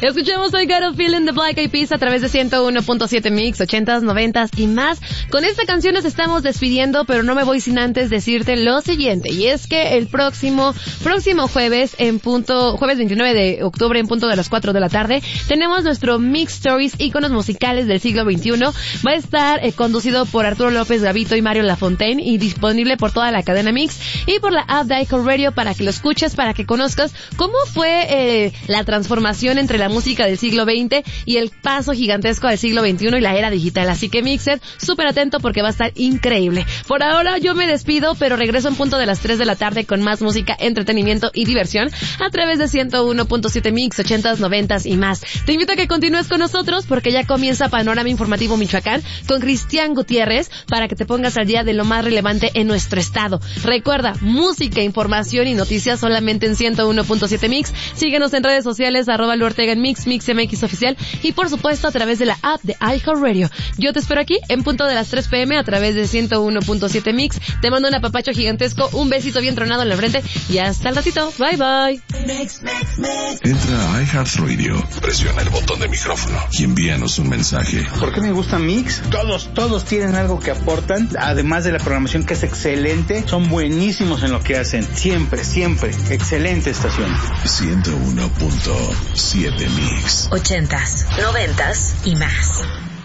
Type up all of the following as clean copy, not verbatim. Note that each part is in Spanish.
Escuchemos I Got a Feeling de Black Eyed Peas a través de 101.7 Mix, 80s, 90s y más. Con esta canción nos estamos despidiendo, pero no me voy sin antes decirte lo siguiente, y es que el próximo jueves jueves 29 de octubre en punto de las 4 de la tarde, tenemos nuestro Mix Stories íconos musicales del siglo XXI. Va a estar conducido por Arturo López Gavito y Mario Lafontaine y disponible por toda la cadena Mix y por la app de iHeartRadio para que lo escuches, para que conozcas cómo fue la transformación entre la música del siglo XX y el paso gigantesco al siglo XXI y la era digital. Así que Mixer, súper atento porque va a estar increíble. Por ahora yo me despido, pero regreso en punto de las 3 de la tarde con más música, entretenimiento y diversión a través de 101.7 Mix, 80s, 90s y más. Te invito a que continúes con nosotros porque ya comienza Panorama Informativo Michoacán con Cristian Gutiérrez para que te pongas al día de lo más relevante en nuestro estado. Recuerda, música, información y noticias solamente en 101.7 Mix. Síguenos en redes sociales, @Luortega en Mix, MixMX Oficial y por supuesto a través de la app de iHeartRadio. Yo te espero aquí en punto de las 3 p.m. a través de 101.7 Mix. Te mando un apapacho gigantesco, un besito bien tronado en la frente y hasta el ratito. Bye bye. Entra a iHeartRadio, presiona el botón de micrófono y envíanos un mensaje. ¿Por qué me gusta Mix? Todos tienen algo que aportan, además de la programación que es excelente, son buenísimos en lo que hacen. Siempre, excelente estación. 101.7 Mix. 80s, 90s y más.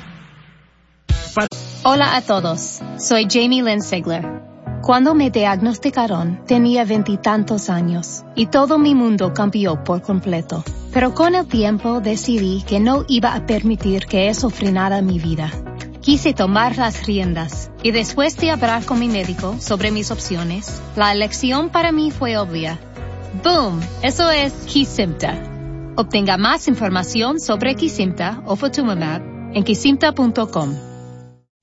Hola a todos, soy Jamie Lynn Sigler. Cuando me diagnosticaron, tenía 20 y tantos años y todo mi mundo cambió por completo. Pero con el tiempo decidí que no iba a permitir que eso frenara mi vida. Quise tomar las riendas y después de hablar con mi médico sobre mis opciones, la elección para mí fue obvia. ¡Boom! Eso es Kesimpta. Obtenga más información sobre Kesimpta o Ofatumumab en kesimpta.com.